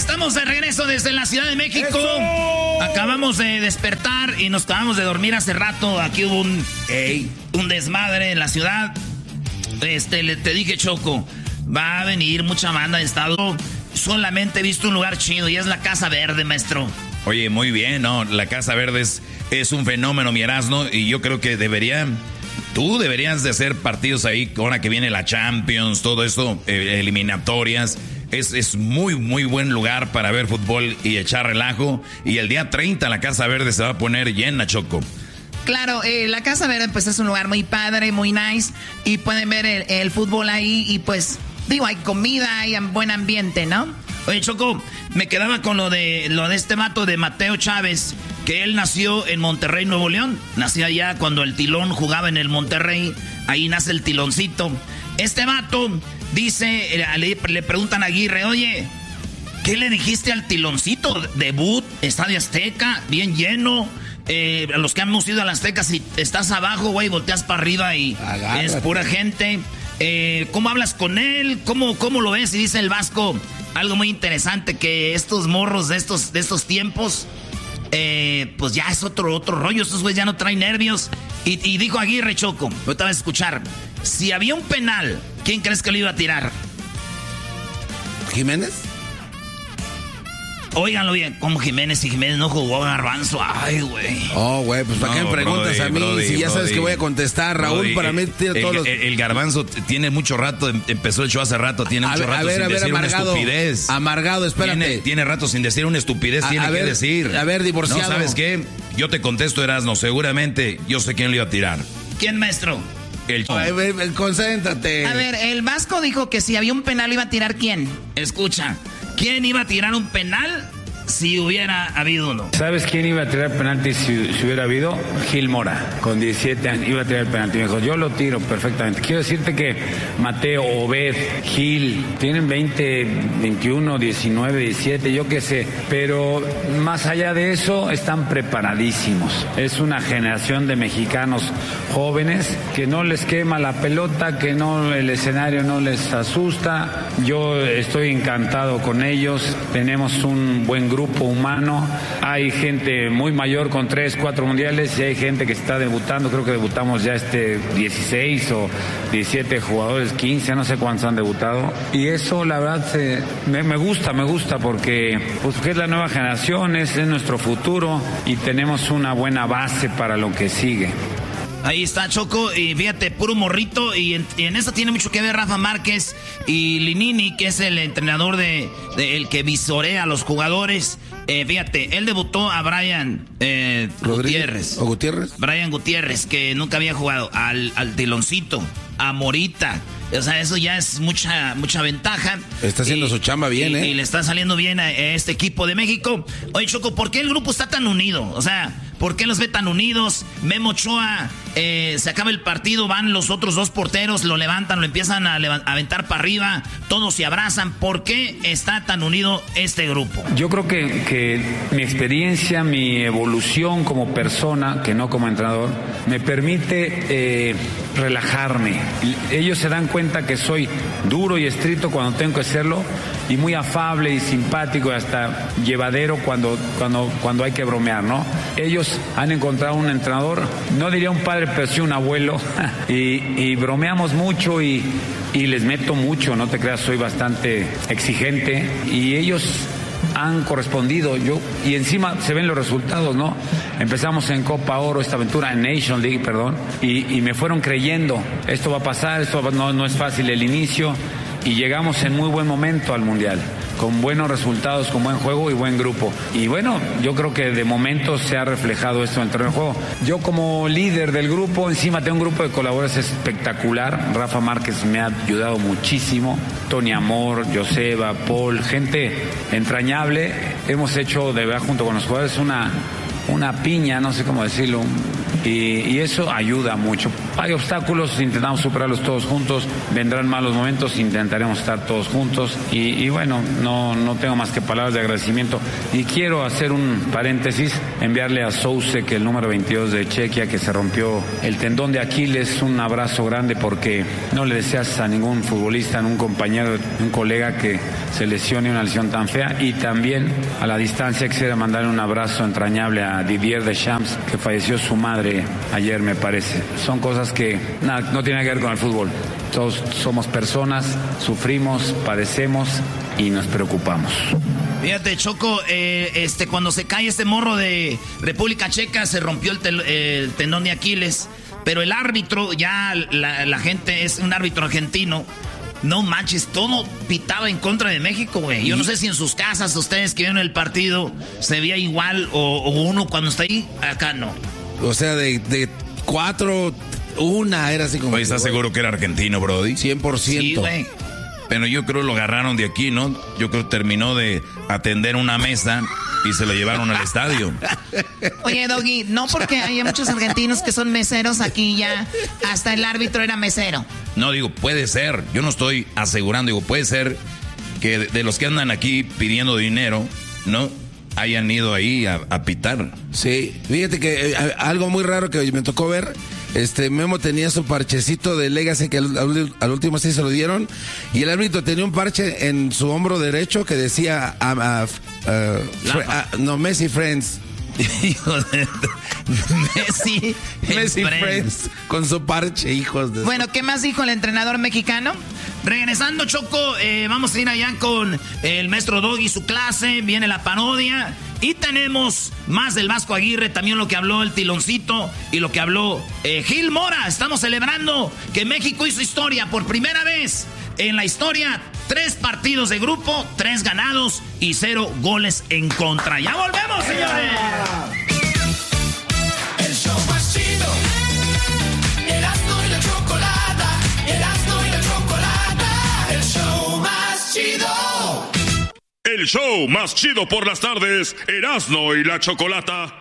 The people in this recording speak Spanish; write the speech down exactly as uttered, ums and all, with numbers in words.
estamos de regreso desde la Ciudad de México. ¡Eso! Acabamos de despertar y nos acabamos de dormir hace rato. Aquí hubo un, ey, un desmadre en la ciudad. Este, le, te dije, Choco, va a venir mucha banda de estado. Solamente he visto un lugar chido y es la Casa Verde, maestro. Oye, muy bien, ¿no? La Casa Verde es, es un fenómeno, mi Erasmo, y yo creo que deberían... Tú deberías de hacer partidos ahí, ahora que viene la Champions, todo esto, eh, eliminatorias. Es, es muy, muy buen lugar para ver fútbol y echar relajo. Y el día treinta la Casa Verde se va a poner llena, Choco. Claro, eh, la Casa Verde pues es un lugar muy padre, muy nice. Y pueden ver el, el fútbol ahí y pues, digo, hay comida, hay buen ambiente, ¿no? Oye, Choco, me quedaba con lo de, lo de este vato de Mateo Chávez, que él nació en Monterrey, Nuevo León. Nació allá cuando el Tilón jugaba en el Monterrey. Ahí nace el Tiloncito. Este vato dice, le, le preguntan a Aguirre, oye, ¿qué le dijiste al Tiloncito? Debut, Estadio Azteca, bien lleno. Eh, a los que hemos ido a la Azteca, si estás abajo, güey, volteas para arriba y agárrate. Es pura gente. Eh, ¿Cómo hablas con él? ¿Cómo, cómo lo ves? Y dice el Vasco algo muy interesante, que estos morros de estos, de estos tiempos, eh, pues ya es otro, otro rollo. Estos güeyes ya no traen nervios. Y, y dijo Aguirre, Choco, ahorita vas a escuchar, si había un penal, ¿quién crees que lo iba a tirar? ¿Jiménez? Óiganlo bien, como Jiménez y Jiménez no jugó Garbanzo. Ay, güey. Oh, güey, pues ¿para no, qué me preguntas brody, a mí? Brody, si ya sabes brody, que voy a contestar, Raúl, brody, para mí tiene el, todos los... el, el Garbanzo tiene mucho rato, empezó el show hace rato, tiene a mucho ver, rato a ver, sin a ver, decir amargado, una estupidez. Amargado, espérate. Tiene, tiene rato sin decir una estupidez, a, tiene a ver, que decir. A ver, divorciado. No, ¿sabes qué? Yo te contesto, Erasmo, seguramente yo sé quién le iba a tirar. ¿Quién, maestro? El show. Ay, ver, concéntrate. A ver, el Vasco dijo que si había un penal iba a tirar ¿quién? Escucha, ¿quién iba a tirar un penal? Si hubiera habido uno. ¿Sabes quién iba a tirar penalti si, si hubiera habido? Gil Mora, con diecisiete años, iba a tirar el penalti. Me dijo, yo lo tiro perfectamente. Quiero decirte que Mateo, Obed, Gil, tienen veinte, veintiuno, diecinueve, diecisiete, yo qué sé. Pero más allá de eso, están preparadísimos. Es una generación de mexicanos jóvenes que no les quema la pelota, que no el escenario no les asusta. Yo estoy encantado con ellos. Tenemos un buen grupo. grupo humano, hay gente muy mayor con tres, cuatro mundiales y hay gente que está debutando, creo que debutamos ya este dieciséis o diecisiete jugadores, quince, no sé cuántos han debutado, y eso la verdad se, me, me gusta, me gusta porque, pues, porque es la nueva generación, es, es nuestro futuro y tenemos una buena base para lo que sigue. Ahí está, Choco, y fíjate, puro morrito, y en, y en eso tiene mucho que ver Rafa Márquez y Linini, que es el entrenador de, de el que visorea a los jugadores. Eh, fíjate, él debutó a Brian eh, Gutiérrez. ¿O Gutiérrez? Brian Gutiérrez, que nunca había jugado, al, al Tiloncito, a Morita. O sea, eso ya es mucha mucha ventaja. Está haciendo y, su chamba bien, y, ¿eh? Y le está saliendo bien a este equipo de México. Oye, Choco, ¿por qué el grupo está tan unido? O sea, ¿por qué los ve tan unidos? Memo Ochoa, eh, se acaba el partido, van los otros dos porteros, lo levantan, lo empiezan a, levant- a aventar para arriba, todos se abrazan. ¿Por qué está tan unido este grupo? Yo creo que, que mi experiencia, mi evolución como persona, que no como entrenador, me permite eh, relajarme. Ellos se dan cuenta que soy duro y estricto cuando tengo que serlo y muy afable y simpático y hasta llevadero cuando, cuando, cuando hay que bromear, ¿no? Ellos han encontrado un entrenador, no diría un padre, pero sí un abuelo, y, y bromeamos mucho y, y les meto mucho, no te creas, soy bastante exigente y ellos han correspondido, yo, y encima se ven los resultados, ¿no? Empezamos en Copa Oro, esta aventura en Nation League, perdón, y, y me fueron creyendo, esto va a pasar, esto va, no, no es fácil el inicio, y llegamos en muy buen momento al Mundial, con buenos resultados, con buen juego y buen grupo. Y bueno, yo creo que de momento se ha reflejado esto en el terreno de juego. Yo como líder del grupo, encima tengo un grupo de colaboradores espectacular. Rafa Márquez me ha ayudado muchísimo. Tony Amor, Joseba, Paul, gente entrañable. Hemos hecho de verdad junto con los jugadores una, una piña, no sé cómo decirlo, y, y eso ayuda mucho. Hay obstáculos, intentamos superarlos todos juntos, vendrán malos momentos, intentaremos estar todos juntos y, y bueno, no, no tengo más que palabras de agradecimiento y quiero hacer un paréntesis, enviarle a Souček, el número veintidós de Chequia, que se rompió el tendón de Aquiles, un abrazo grande porque no le deseas a ningún futbolista, a un compañero, a un colega que se lesione una lesión tan fea, y también a la distancia quisiera mandarle un abrazo entrañable a Didier Deschamps, que falleció su madre ayer, me parece. Son cosas que nada, no tienen que ver con el fútbol. Todos somos personas, sufrimos, padecemos y nos preocupamos. Fíjate, Choco, eh, este, cuando se cae este morro de República Checa, se rompió el, tel, el tendón de Aquiles, pero el árbitro, ya la, la gente es un árbitro argentino. No manches, todo pitaba en contra de México, güey. Yo no sé si en sus casas, ustedes que vieron el partido, se veía igual o, o uno cuando está ahí, acá no. O sea, de, de cuatro, una era así como... Oye, ¿estás seguro que era argentino, Brody? cien por ciento. Sí, güey. Pero yo creo lo agarraron de aquí, ¿no? Yo creo que terminó de atender una mesa y se lo llevaron al estadio. Oye, Doggy, no porque hay muchos argentinos que son meseros aquí ya, hasta el árbitro era mesero. No, digo, puede ser, yo no estoy asegurando, digo, puede ser que de, de los que andan aquí pidiendo dinero, ¿no? Hayan ido ahí a, a pitar. Sí, fíjate que eh, algo muy raro que me tocó ver. Este Memo tenía su parchecito de Legacy que al, al, al último sí se lo dieron, y el árbitro tenía un parche en su hombro derecho que decía uh, uh, uh, fr uh, no, Messi Friends. Messi, Messi Friends. Friends con su parche, hijos de... Bueno, ¿qué más dijo el entrenador mexicano? Regresando, Choco, eh, vamos a ir allá con el maestro Doggy, su clase, viene la parodia y tenemos más del Vasco Aguirre, también lo que habló el Tiloncito y lo que habló eh, Gil Mora. Estamos celebrando que México hizo historia por primera vez en la historia. Tres partidos de grupo, tres ganados y cero goles en contra. ¡Ya volvemos, señores! El show más chido. Erasmo y la Chocolata. Erasmo y la Chocolata. El show más chido. El show más chido por las tardes. Erasmo y la Chocolata.